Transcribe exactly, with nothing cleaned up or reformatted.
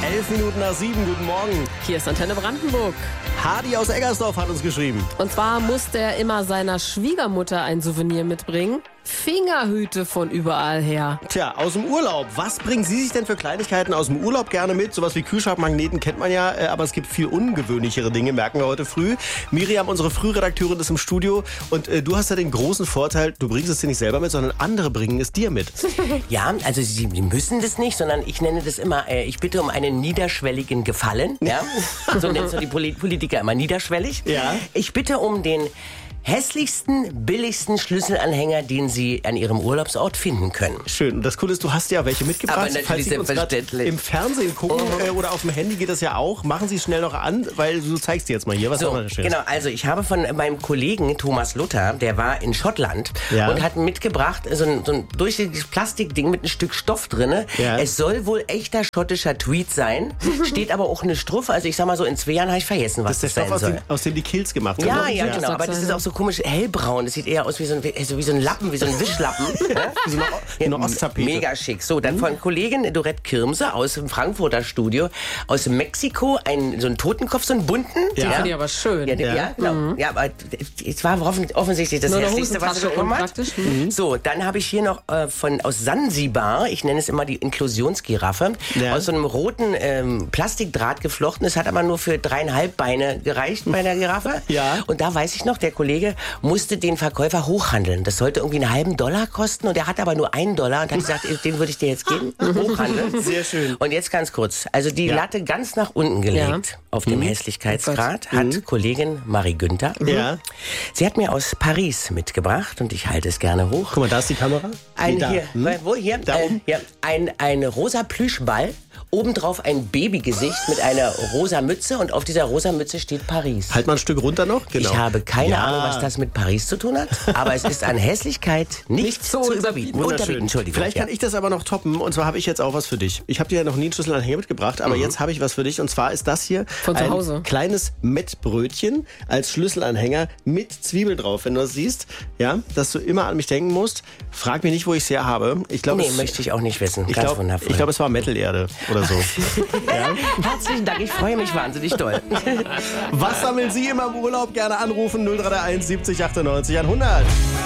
Elf Minuten nach sieben, guten Morgen. Hier ist Antenne Brandenburg. Hardy aus Eggersdorf hat uns geschrieben. Und zwar musste er immer seiner Schwiegermutter ein Souvenir mitbringen. Fingerhüte von überall her. Tja, aus dem Urlaub. Was bringen Sie sich denn für Kleinigkeiten aus dem Urlaub gerne mit? Sowas wie Kühlschrankmagneten kennt man ja, aber es gibt viel ungewöhnlichere Dinge, merken wir heute früh. Miriam, unsere Frühredakteurin, ist im Studio und äh, du hast ja den großen Vorteil, du bringst es dir nicht selber mit, sondern andere bringen es dir mit. Ja, also Sie müssen das nicht, sondern ich nenne das immer, äh, ich bitte um einen niederschwelligen Gefallen. Ja? So nennen es die Politiker immer, niederschwellig. Ja. Ich bitte um den hässlichsten, billigsten Schlüsselanhänger, den Sie an Ihrem Urlaubsort finden können. Schön. Und das Coole ist, du hast ja welche mitgebracht. Aber natürlich Falls Sie uns grad selbstverständlich. im Fernsehen gucken Mhm. äh, oder auf dem Handy geht das ja auch. Machen Sie es schnell noch an, weil du zeigst dir jetzt mal hier, was So, auch noch Schönes. genau, also ich habe von meinem Kollegen Thomas Luther, der war in Schottland Ja. und hat mitgebracht so ein, so ein durchsichtiges Plastikding mit einem Stück Stoff drinne. Ja. Es soll wohl echter schottischer Tweed sein, steht aber auch eine Struff. Also ich sag mal so, in zwei Jahren habe ich vergessen, was Das ist der das, Stoff, aus sein dem, soll. aus dem die Kills gemacht Ja, sind. ja, ne? genau, aber das ist auch so komisch hellbraun. Das sieht eher aus wie so ein, so wie so ein Lappen, wie so ein Wischlappen. Ja? Wie so eine, wie eine Osttapete. Mega schick. So, dann von Kollegin Dorette Kirmse aus dem Frankfurter Studio, aus Mexiko, ein, so einen Totenkopf, so einen bunten. Ja. Finde ich aber schön. Ja, ja. ja genau. Ja, aber es war offen, offensichtlich das Nur eine Hässlichste, was sie Hosentasche bekommen hat. unpraktisch. Mhm. So, dann habe ich hier noch äh, von aus Sansibar, ich nenne es immer die Inklusionsgiraffe, Ja. aus so einem roten ähm, Plastikdraht geflochten. Es hat aber nur für dreieinhalb Beine gereicht bei der Giraffe. Ja. Und da weiß ich noch, der Kollege musste den Verkäufer hochhandeln. Das sollte irgendwie einen halben Dollar kosten und er hat aber nur einen Dollar und hat gesagt, den würde ich dir jetzt geben. Hochhandeln. Sehr schön. Und jetzt ganz kurz. Also die Ja. Latte ganz nach unten gelegt Ja. auf dem Hässlichkeitsgrad hat Kollegin Marie Günther. Ja. Sie hat mir aus Paris mitgebracht und ich halte es gerne hoch. Guck mal, da ist die Kamera. Ein, Nee, da. hier, Hm? wo hier? Da äh, oben. ja, ein, ein rosa Plüschball, obendrauf ein Babygesicht mit einer rosa Mütze und auf dieser rosa Mütze steht Paris. Halt mal ein Stück runter noch. Genau. Ich habe keine Ja. Ahnung, was das mit Paris zu tun hat, aber es ist an Hässlichkeit nicht zu überbieten. Wunderschön. Unterbieten, Entschuldigung. Vielleicht kann ja. ich das aber noch toppen. Und zwar habe ich jetzt auch was für dich. Ich habe dir ja noch nie einen Schlüsselanhänger mitgebracht, aber jetzt habe ich was für dich. Und zwar ist das hier Von zu ein Hause. kleines Mettbrötchen als Schlüsselanhänger mit Zwiebel drauf. Wenn du das siehst, ja, dass du immer an mich denken musst, frag mich nicht, wo ich es her habe. Ich glaube, Nee, es, möchte ich auch nicht wissen. ich Ganz glaube, wundervoll. ich glaube, es war Mittelerde oder so. Herzlichen Dank, ich freue mich wahnsinnig doll. Was sammeln Sie immer im Urlaub? Gerne anrufen null drei eins siebzig achtundneunzig hundert.